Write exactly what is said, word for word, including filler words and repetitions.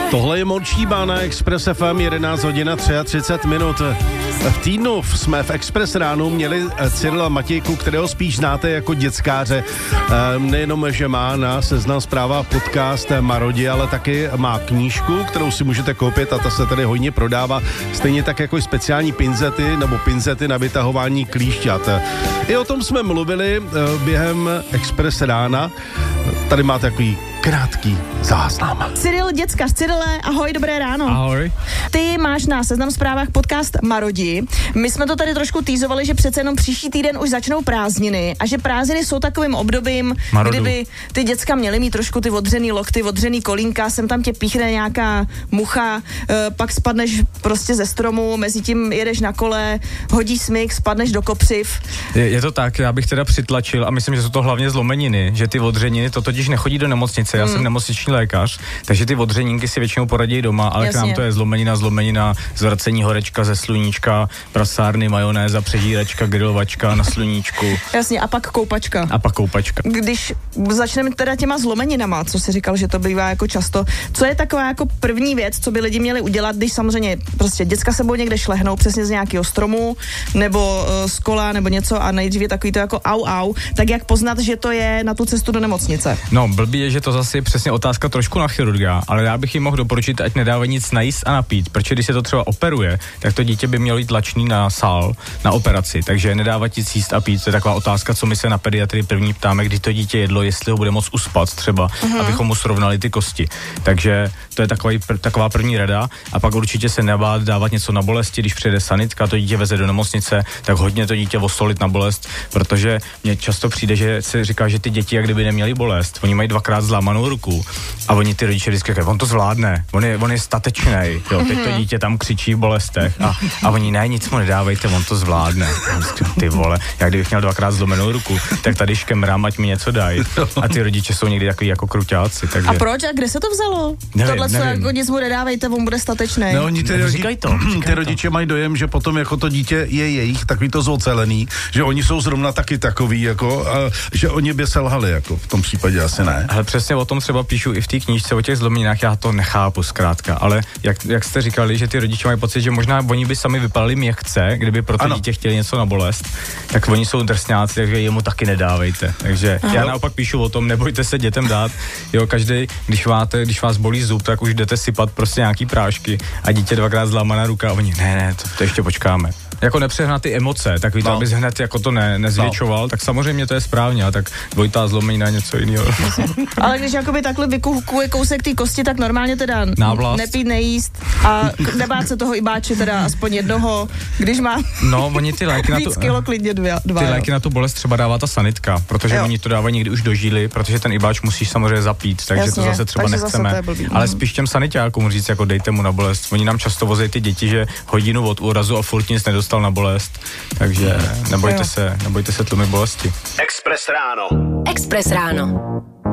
Tohle je Morčíba na Express F M, jedenáct hodin a třicet tři minut. V týdnu jsme v Express ránu měli Cyrila Matějku, kterého spíš znáte jako děckáře. Nejenom, že má na Seznam Zpráva podcast Marodi, ale taky má knížku, kterou si můžete koupit a ta se tady hojně prodává. Stejně tak jako i speciální pinzety nebo pinzety na vytahování klíšťat. I o tom jsme mluvili během Express rána. Tady máte takový krátký záznam. Cyril, děckař. Cyrile, ahoj, dobré ráno. Ahoj. Ty máš na Seznam Zprávách podcast Marodi. My jsme to tady trošku týzovali, že přece jenom příští týden už začnou prázdniny a že prázdniny jsou takovým obdobím, Marodu. Kdyby ty děcka měly mít trošku ty odřený lokty, odřený kolínka, sem tam tě píchne nějaká mucha, e, pak spadneš prostě ze stromu, mezi tím jedeš na kole, hodí smyk, spadneš do kopřiv. Je, je to tak, já bych teda přitlačil a myslím, že jsou to hlavně zlomeniny, že ty odřeniny, to totiž nechodí do nemocnice. Já hmm. jsem nemocniční lékař, takže ty odřenínky si většinou poradí doma, ale Jasně. k nám to je zlomenina, zlomenina, zvracení horečka ze sluníčka, prasárny, majonéza, přežíračka, grilovačka na sluníčku. Jasně, a pak koupačka. A pak koupačka. Když začneme teda těma zlomeninama, co jsi říkal, že to bývá jako často, co je taková jako první věc, co by lidi měli udělat, když samozřejmě prostě děcka sebou někde šlehnou přesně z nějakého stromu, nebo uh, z kola, nebo něco a nejdřív je takový to jako au au, tak jak poznat, že to je na tu cestu do nemocnice? No, blbý je, že to zase je přesně otázka trošku na chirurga, ale já bych jim mohl doporučit, ať nedávají nic najíst a napít, protože když se to třeba operuje, tak to dítě by mělo jít tlačný na sál, na operaci, takže nedávat nic jíst a pít, to je taková otázka, co my se na pediatrii první ptáme, když to dítě jedlo, jestli ho bude moct uspat třeba, uh-huh. abychom mu srovnali ty kosti. Takže to je takový, taková první rada a pak určitě se nebát dávat něco na bolesti, když přijde sanitka, to dítě veze do nemocnice, tak hodně to dítě osolit na bolest, protože mně často přijde, že se říká, že ty děti jak kdyby neměly bolest, oni mají dvakrát zlámanou ruku a oni ty rodiče vždycky říkají, on to zvládne, on je, on je statečnej, jo, teď to dítě tam křičí v bolestech a, a oni ne, nic mu nedávejte, on to zvládne. Ty vole, já kdybych měl dvakrát zlomenou ruku, tak tady škemrám, ať mi něco dají. A ty rodiče jsou někdy takový jako kruťáci. Takže... A proč? A kde se to vzalo? Nevím, Tohle, co nevím. jako nic mu nedávejte, on bude statečnej. No, oni ty, no, rodi... říkaj to, říkaj ty rodiče to. mají dojem, že potom jako to dítě je jejich, takový to zocelený, že oni jsou zrovna taky takový, jako, a, že oni by selhali, jako v tom případě asi ne. Ale přesně o tom třeba píšu i v té knížce o těch zlomeninách, já to nechápu zkrátka, ale jak, jak jste říkali, že ty rodiče mají pocit, že možná oni by sami vypadali měkce, kdyby pro to ano. dítě chtěli něco na bolest, tak oni jsou drsňáci, takže jemu taky nedávejte. Takže Aha. já naopak píšu o tom, nebojte se dětem dát. Jo, každý, když máte, když vás bolí zub, tak už jdete sypat prostě nějaký prášky a dítě dvakrát zlámaná ruka a oni ne, ne, to, to ještě počkáme. Jako nepřehnat ty emoce, tak víte, no. abys hned jako to ne, nezvětšoval, no. tak samozřejmě to je správně, a tak dvojitá zlomenina něco jiného. Ale když jakoby takhle vykukuje kousek té kosti, tak normálně teda Návlast. nepít, nejíst a nebát se toho ibáče teda aspoň jednoho, když má no, oni ty léky víc na tu, kilo klidně dva. dva ty jo. léky na tu bolest třeba dává ta sanitka, protože jo. oni to dávají někdy už do žíly, protože ten ibáč musíš samozřejmě zapít, takže Jasně, to zase třeba takže nechceme. Zase blbý, ale spíš těm sanitákům říct, jako dejte mu na bolest. Oni nám často vozí ty děti, že hodinu od úrazu a furt nic nedostal na bolest. Takže nebojte se, nebojte se tlumit bolesti. Express ráno. Express ráno.